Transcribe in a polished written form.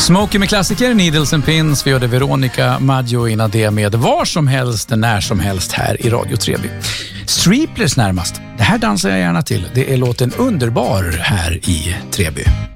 Smokey med klassiker, Needles and Pins. Vi hörde Veronica Maggio innan det med Var som helst, när som helst här i Radio Treby. Streeplers närmast. Det här dansar jag gärna till. Det är låten Underbar här i Treby.